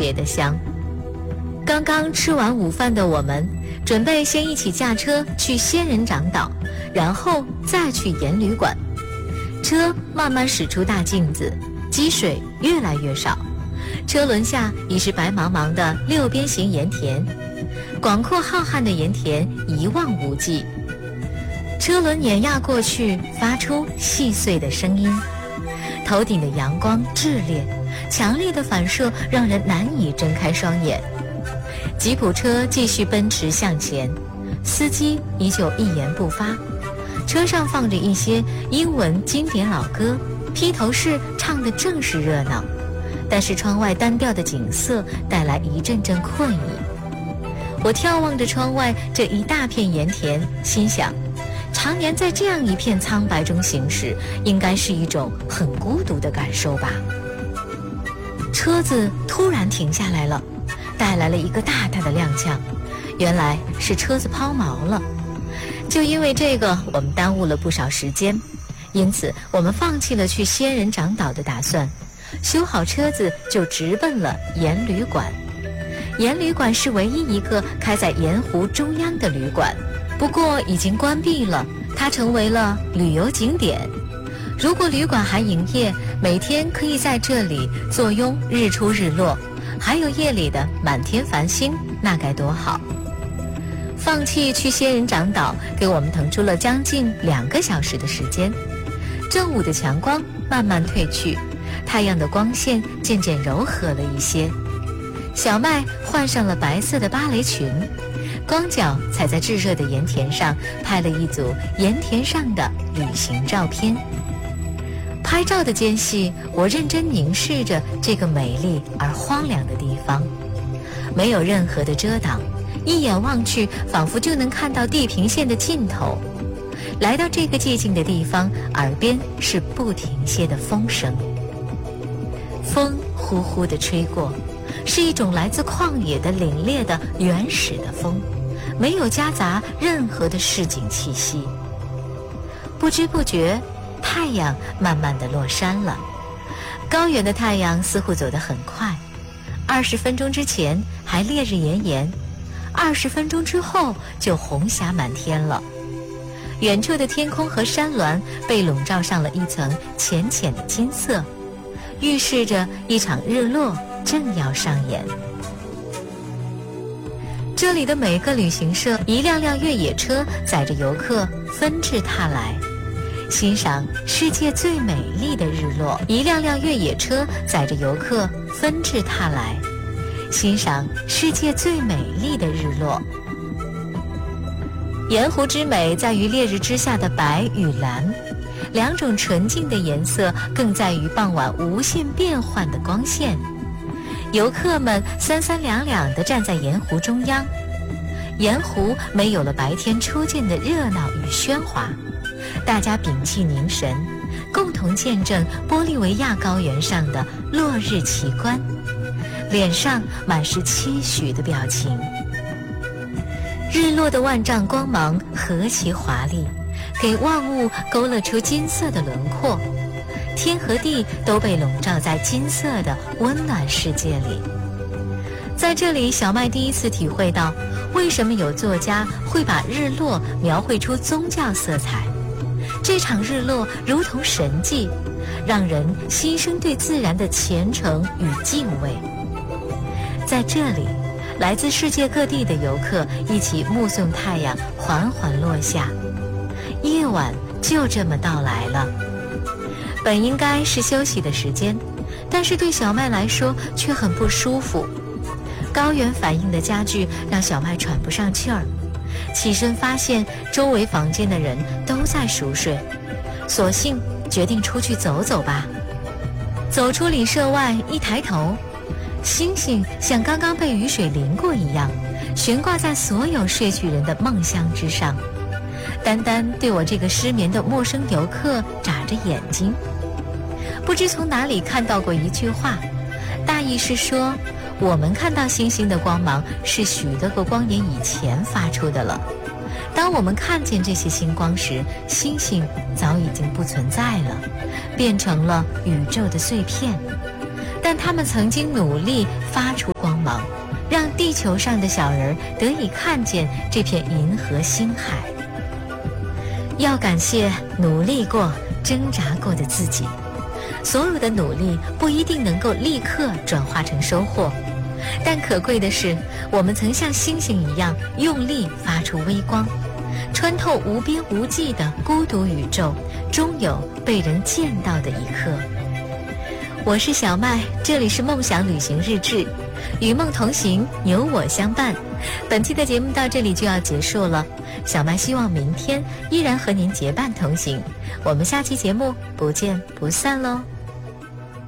别的香。刚刚吃完午饭的我们，准备先一起驾车去仙人掌岛，然后再去盐旅馆。车慢慢驶出大镜子，积水越来越少，车轮下已是白茫茫的六边形盐田，广阔浩瀚的盐田一望无际。车轮碾压过去，发出细碎的声音。头顶的阳光炽烈，强烈的反射让人难以睁开双眼。吉普车继续奔驰向前，司机依旧一言不发。车上放着一些英文经典老歌，披头士唱得正是热闹，但是窗外单调的景色带来一阵阵困意。我眺望着窗外这一大片盐田，心想，常年在这样一片苍白中行驶，应该是一种很孤独的感受吧。车子突然停下来了，带来了一个大大的踉跄，原来是车子抛锚了。就因为这个，我们耽误了不少时间，因此我们放弃了去仙人掌岛的打算，修好车子就直奔了盐旅馆。盐旅馆是唯一一个开在盐湖中央的旅馆，不过已经关闭了，它成为了旅游景点。如果旅馆还营业，每天可以在这里坐拥日出日落，还有夜里的满天繁星，那该多好。放弃去仙人掌岛，给我们腾出了将近2个小时的时间。正午的强光慢慢褪去，太阳的光线渐渐柔和了一些。小麦换上了白色的芭蕾裙，光脚踩在炙热的盐田上，拍了一组盐田上的旅行照片。拍照的间隙，我认真凝视着这个美丽而荒凉的地方，没有任何的遮挡，一眼望去，仿佛就能看到地平线的尽头。来到这个寂静的地方，耳边是不停歇的风声，风呼呼地吹过，是一种来自旷野的凛冽的原始的风，没有夹杂任何的市井气息。不知不觉，太阳慢慢地落山了。高原的太阳似乎走得很快，20分钟之前还烈日炎炎，20分钟之后就红霞满天了。远处的天空和山峦被笼罩上了一层浅浅的金色，预示着一场日落正要上演。这里的每个旅行社，一辆辆越野车载着游客纷至沓来，欣赏世界最美丽的日落。一辆辆越野车载着游客纷至沓来，欣赏世界最美丽的日落。盐湖之美在于烈日之下的白与蓝，两种纯净的颜色更在于傍晚无限变幻的光线。游客们三三两两地站在盐湖中央，盐湖没有了白天初见的热闹与喧哗，大家屏气凝神，共同见证玻利维亚高原上的落日奇观，脸上满是期许的表情。日落的万丈光芒何其华丽，给万物勾勒出金色的轮廓，天和地都被笼罩在金色的温暖世界里。在这里，小麦第一次体会到为什么有作家会把日落描绘出宗教色彩。这场日落如同神迹，让人心生对自然的虔诚与敬畏。在这里，来自世界各地的游客一起目送太阳缓缓落下，夜晚就这么到来了。本应该是休息的时间，但是对小麦来说却很不舒服。高原反应的加剧让小麦喘不上气儿，起身发现周围房间的人都在熟睡，索性决定出去走走吧。走出旅社外，一抬头，星星像刚刚被雨水淋过一样，悬挂在所有睡去人的梦乡之上，单单对我这个失眠的陌生游客眨着眼睛。不知从哪里看到过一句话，大意是说，我们看到星星的光芒是许多个光年以前发出的了。当我们看见这些星光时，星星早已经不存在了，变成了宇宙的碎片，但它们曾经努力发出芒，让地球上的小人得以看见这片银河星海。要感谢努力过、挣扎过的自己。所有的努力不一定能够立刻转化成收获，但可贵的是，我们曾像星星一样用力发出微光，穿透无边无际的孤独宇宙，终有被人见到的一刻。我是小麦，这里是梦想旅行日志，与梦同行，有我相伴。本期的节目到这里就要结束了，小麦希望明天依然和您结伴同行。我们下期节目不见不散喽。